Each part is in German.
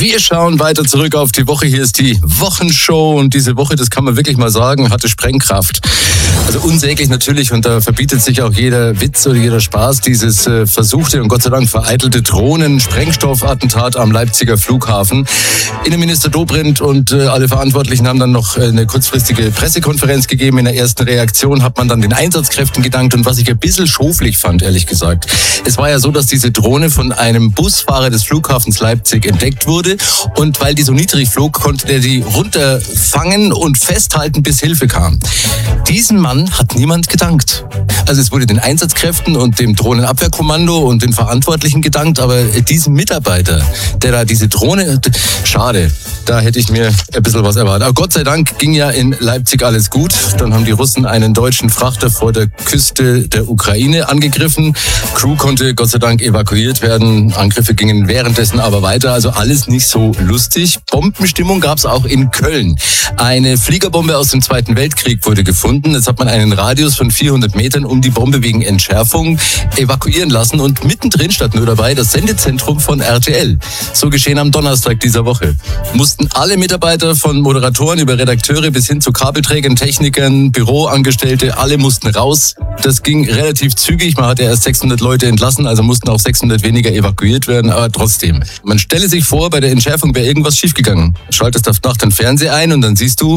Wir schauen weiter zurück auf die Woche. Hier ist die Wochenshow und diese Woche, das kann man wirklich mal sagen, hatte Sprengkraft. Also unsäglich natürlich und da verbietet sich auch jeder Witz oder jeder Spaß. Dieses versuchte und Gott sei Dank vereitelte Drohnen-Sprengstoffattentat am Leipziger Flughafen. Innenminister Dobrindt und alle Verantwortlichen haben dann noch eine kurzfristige Pressekonferenz gegeben. In der ersten Reaktion hat man dann den Einsatzkräften gedankt und was ich ein bisschen schoflich fand, ehrlich gesagt. Es war ja so, dass diese Drohne von einem Busfahrer des Flughafens Leipzig entdeckt wurde und weil die so niedrig flog, konnte der die runterfangen und festhalten, bis Hilfe kam. Diesem Mann hat niemand gedankt. Also es wurde den Einsatzkräften und dem Drohnenabwehrkommando und den Verantwortlichen gedankt, aber diesem Mitarbeiter, der da diese Drohne, schade, da hätte ich mir ein bisschen was erwartet. Aber Gott sei Dank ging ja in Leipzig alles gut. Dann haben die Russen einen deutschen Frachter vor der Küste der Ukraine angegriffen. Crew konnte Gott sei Dank evakuiert werden. Angriffe gingen währenddessen aber weiter. Also alles nicht so lustig. Bombenstimmung gab es auch in Köln. Eine Fliegerbombe aus dem Zweiten Weltkrieg wurde gefunden. Jetzt hat man einen Radius von 400 Metern um die Bombe wegen Entschärfung evakuieren lassen. Und mittendrin stand nur dabei das Sendezentrum von RTL. So geschehen am Donnerstag dieser Woche. Mussten alle Mitarbeiter von Moderatoren über Redakteure bis hin zu Kabelträgern, Technikern, Büroangestellte, alle mussten raus. Das ging relativ zügig. Man hat ja erst 600 Leute entlassen, also mussten auch 600 weniger evakuiert werden, aber trotzdem. Man stelle sich vor, bei der Entschärfung wäre irgendwas schiefgegangen. Schaltest auf Nacht den Fernseher ein und dann siehst du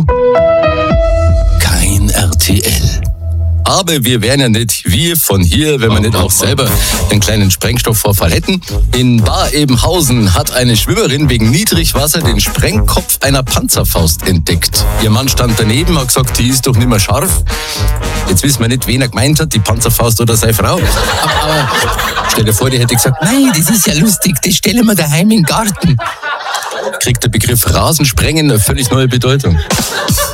kein RTL. Aber wir wären ja nicht wir von hier, wenn wir nicht auch selber einen kleinen Sprengstoffvorfall hätten. In Bar-Ebenhausen hat eine Schwimmerin wegen Niedrigwasser den Sprengkopf einer Panzerfaust entdeckt. Ihr Mann stand daneben, hat gesagt, die ist doch nicht mehr scharf. Jetzt wissen wir nicht, wen er gemeint hat, die Panzerfaust oder seine Frau. Aber stell dir vor, die hätte gesagt, nein, das ist ja lustig, das stellen wir daheim in den Garten. Kriegt der Begriff Rasensprengen eine völlig neue Bedeutung.